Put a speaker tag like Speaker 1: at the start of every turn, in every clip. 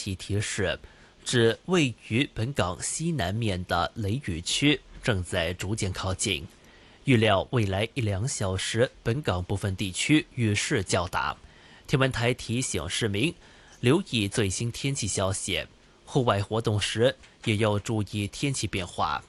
Speaker 1: 气提示，指位于本港西南面的雷雨区正在逐渐靠近，预料未来1-2小时本港部分地区雨势较大。天文台提醒市民留意最新天气消息，户外活动时也要注意天气变化。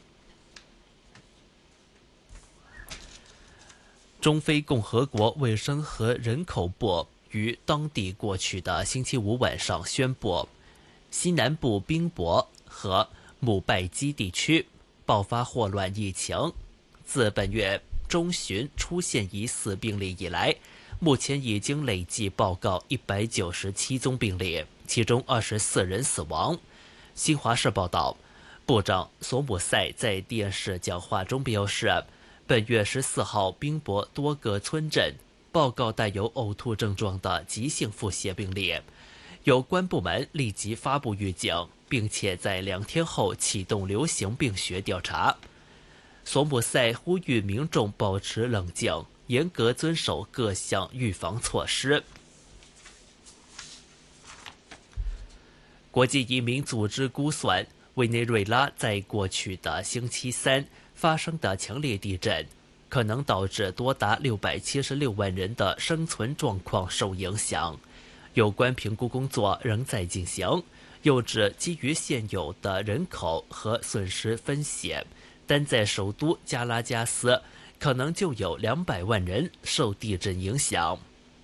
Speaker 1: 中非共和国卫生和人口部于当地过去的星期五晚上宣布，西南部宾博和姆拜基地区爆发霍乱疫情，自本月中旬出现疑似病例以来，目前已经累计报告197宗病例，其中24人死亡。新华社报道，部长索姆塞在电视讲话中表示，本月14号宾博多个村镇报告带有呕吐症状的急性腹泻病例，有关部门立即发布预警，并且在2天后启动流行病学调查。索姆塞呼吁民众保持冷静，严格遵守各项预防措施。国际移民组织估算，委内瑞拉在过去的星期三发生的强烈地震可能导致多达676万人的生存状况受影响，有关评估工作仍在进行。又指基于现有的人口和损失分析，单在首都加拉加斯可能就有200万人受地震影响。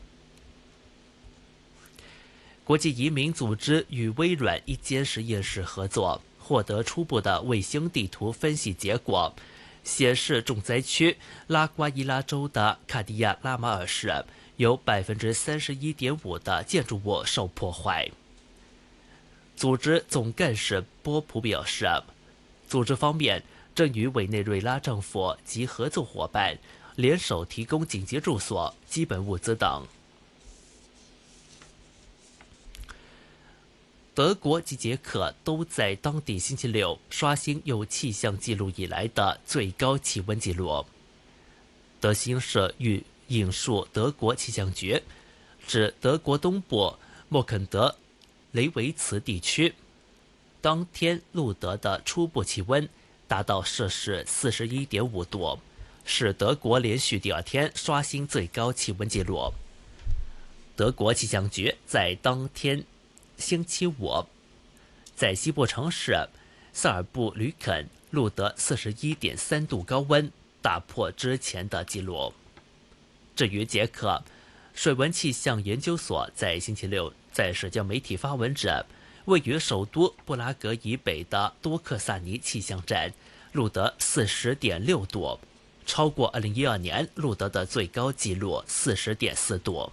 Speaker 1: 国际移民组织与微软一间实验室合作，获得初步的卫星地图分析结果，显示重灾区拉瓜伊拉州的卡迪亚拉马尔市有 31.5% 的建筑物受破坏。组织总干事波普表示，组织方面正与委内瑞拉政府及合作伙伴联手提供紧急住所、基本物资等。德国及捷克都在当地星期六刷新有气象记录以来的最高气温记录。德新社引述德国气象局指，德国东部默肯德雷维茨地区当天录得的初步气温达到摄氏41.5度，是德国连续第2天刷新最高气温记录。德国气象局在当天星期五在西部城市萨尔布吕肯录得41.3度高温，打破之前的记录。至于捷克，水文气象研究所在星期六在社交媒体发文指，位于首都布拉格以北的多克萨尼气象站录得40.6度，超过2012年录得的最高纪录40.4度。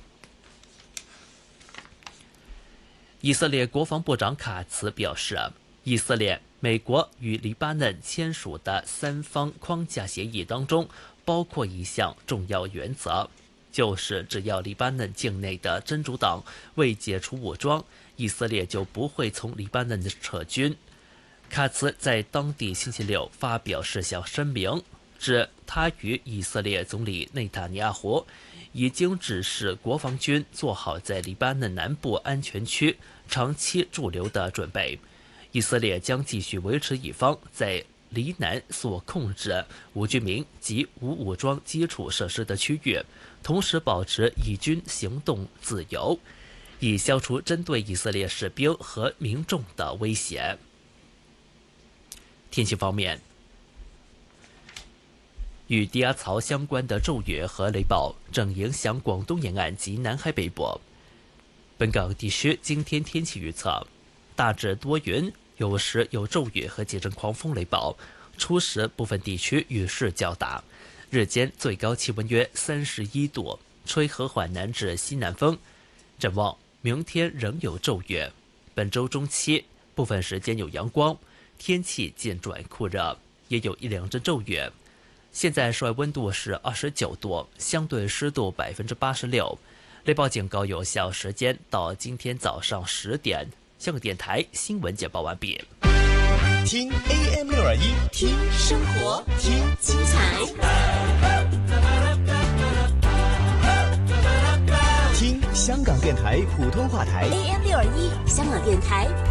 Speaker 1: 以色列国防部长卡茨表示，以色列、美国与黎巴嫩签署的3方框架协议当中包括一项重要原则，就是只要黎巴嫩境内的真主党未解除武装，以色列就不会从黎巴嫩撤军。卡茨在当地星期六发表事项声明，指他与以色列总理内塔尼亚胡已经指示国防军做好在黎巴嫩南部安全区长期驻留的准备。以色列将继续维持以方在黎南所控制无居民及无武装基础设施的区域，同时保持以军行动自由，以消除针对以色列士兵和民众的威胁。天气方面，与低压槽相关的骤雨和雷暴正影响广东沿岸及南海北部。本港地区今天天气预测，大致多云，有时有骤雨和几阵狂风雷暴，初时部分地区雨势较大，日间最高气温约31度，吹和缓南至西南风。展望明天仍有骤雨，本周中期部分时间有阳光，天气渐转酷热，也有1-2阵骤雨。现在室外温度是29度，相对湿度86%。雷暴警告有效时间到今天早上10点。香港电台新闻简报完毕。
Speaker 2: 听 AM621，
Speaker 3: 听生活，听精彩，
Speaker 2: 听香港电台普通话台
Speaker 3: AM621，香港电台